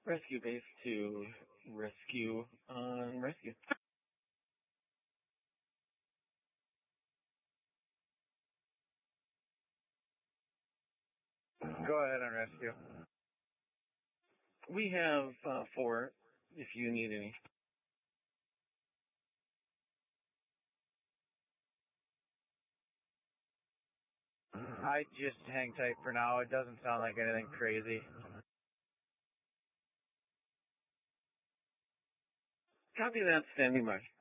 Rescue base to rescue on rescue. Go ahead on rescue. We have 4 if you need any. I just hang tight for now. It doesn't sound like anything crazy. Copy that, standing by.